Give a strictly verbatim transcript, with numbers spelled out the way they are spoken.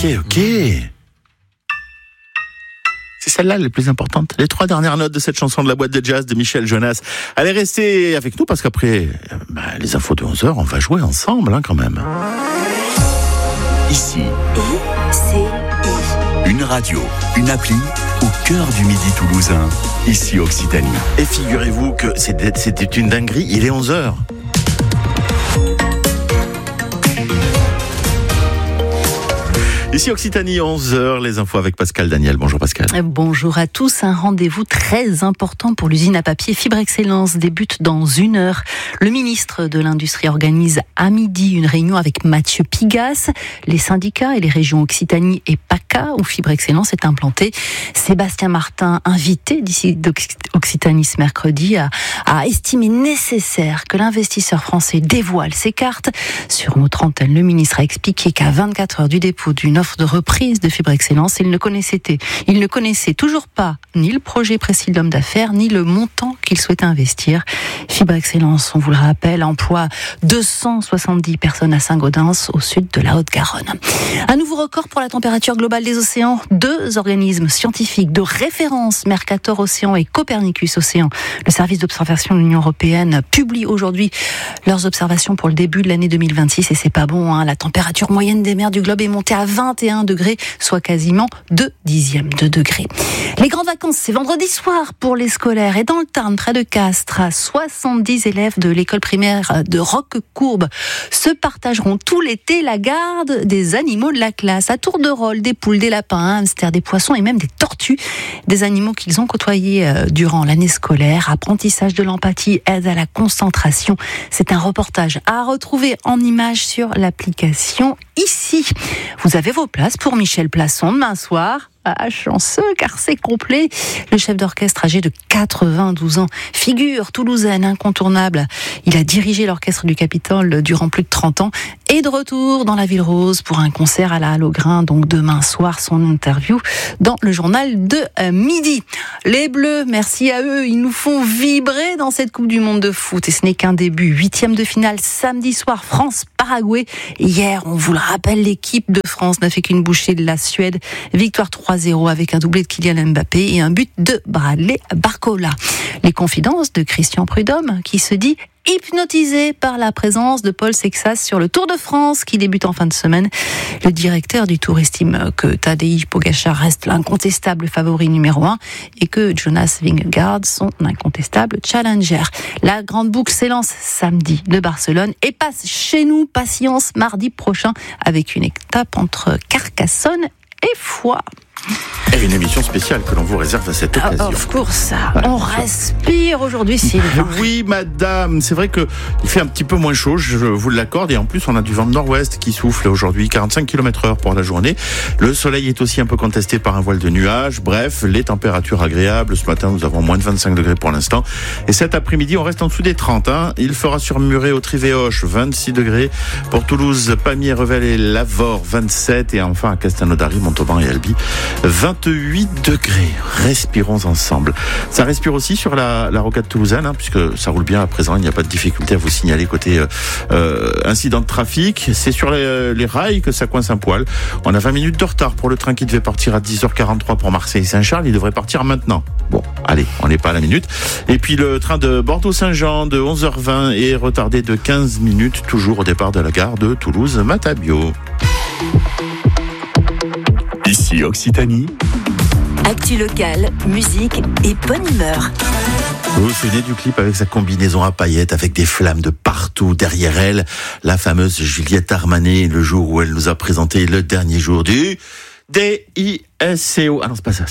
ok, ok. C'est celle-là la plus importante. Les trois dernières notes de cette chanson de la boîte de jazz de Michel Jonas. Allez rester avec nous parce qu'après bah, les infos de onze heures, on va jouer ensemble hein, quand même. Ici, I C I. une radio, une appli au cœur du midi toulousain. Ici Occitanie. Et figurez-vous que c'était, c'était une dinguerie, il est onze heures. Ici Occitanie, onze heures, les infos avec Pascal Daniel. Bonjour Pascal. Bonjour à tous. Un rendez-vous très important pour l'usine à papier Fibre Excellence débute dans une heure. Le ministre de l'Industrie organise à midi une réunion avec Mathieu Pigasse, les syndicats et les régions Occitanie et PACA où Fibre Excellence est implantée. Sébastien Martin, invité d'ici d'Occitanie ce mercredi, a, a estimé nécessaire que l'investisseur français dévoile ses cartes. Sur notre antenne, le ministre a expliqué qu'à vingt-quatre heures du dépôt d'une offre de reprise de Fibre Excellence, il ne connaissait, il ne connaissait toujours pas ni le projet précis de l'homme d'affaires, ni le montant qu'il souhaitait investir. Fibre Excellence, on vous le rappelle, emploie deux cent soixante-dix personnes à Saint-Gaudens, au sud de la Haute-Garonne. Un nouveau record pour la température globale des océans. Deux organismes scientifiques de référence, Mercator Océan et Copernicus Océan, le service d'observation de l'Union européenne, publie aujourd'hui leurs observations pour le début de l'année deux mille vingt-six. Et c'est pas bon, hein. La température moyenne des mers du globe est montée à vingt et un degrés, soit quasiment deux dixièmes de degré. Les grandes vacances, c'est vendredi soir pour les scolaires. Et dans le Tarn, près de Castres, soixante-dix élèves de l'école primaire de Roquecourbe se partageront tout l'été la garde des animaux de la classe. À tour de rôle, des poules, des lapins, hamsters, des poissons et même des tortues. Des animaux qu'ils ont côtoyés durant l'année scolaire. Apprentissage de l'empathie, aide à la concentration. C'est un reportage à retrouver en images sur l'application Ici. Vous avez vos places pour Michel Plasson demain soir. Ah, chanceux, car c'est complet. Le chef d'orchestre âgé de quatre-vingt-douze ans, figure toulousaine incontournable. Il a dirigé l'orchestre du Capitole durant plus de trente ans et de retour dans la Ville Rose pour un concert à la Halle au Grain. Donc demain soir, son interview dans le journal de midi. Les Bleus, merci à eux, ils nous font vibrer dans cette Coupe du Monde de foot. Et ce n'est qu'un début. Huitième de finale samedi soir, France-Paraguay. Hier, on vous le rappelle, l'équipe de France n'a fait qu'une bouchée de la Suède. Victoire trois à zéro avec un doublé de Kylian Mbappé et un but de Bradley Barcola. Les confidences de Christian Prudhomme qui se dit hypnotisé par la présence de Paul Sexas sur le Tour de France qui débute en fin de semaine. Le directeur du Tour estime que Tadej Pogačar reste l'incontestable favori numéro un et que Jonas Vingegaard son incontestable challenger. La grande boucle s'élance samedi de Barcelone et passe chez nous, patience, mardi prochain avec une étape entre Carcassonne et Foix. Et une émission spéciale que l'on vous réserve à cette occasion. Of course, on respire aujourd'hui, Sylvain. Oui, madame, c'est vrai que il fait un petit peu moins chaud, je vous l'accorde, et en plus on a du vent de nord-ouest qui souffle aujourd'hui, quarante-cinq kilomètres heure pour la journée. Le soleil est aussi un peu contesté par un voile de nuages. Bref, les températures agréables. Ce matin, nous avons moins de vingt-cinq degrés pour l'instant. Et cet après-midi, on reste en dessous des trente. Hein. Il fera sur Muret au Trivéoche, vingt-six degrés. Pour Toulouse, Pamiers, Revel et Lavore, vingt-sept. Et enfin à Castelnaudary, Montauban et Albi, vingt-huit degrés. Respirons ensemble. Ça respire aussi sur la, la rocade toulousaine, hein, puisque ça roule bien à présent. Il n'y a pas de difficulté à vous signaler côté euh, incident de trafic. C'est sur les, les rails que ça coince un poil. On a vingt minutes de retard pour le train qui devait partir à dix heures quarante-trois pour Marseille-Saint-Charles. Il devrait partir maintenant. Bon, allez, on n'est pas à la minute. Et puis le train de Bordeaux-Saint-Jean de onze heures vingt est retardé de quinze minutes, toujours au départ de la gare de Toulouse-Matabio. Ici Occitanie. Actu locale, musique et bonne humeur. Vous vous souvenez du clip avec sa combinaison à paillettes, avec des flammes de partout derrière elle, la fameuse Juliette Armanet, le jour où elle nous a présenté le dernier jour du D I S C O. Ah non, c'est pas ça.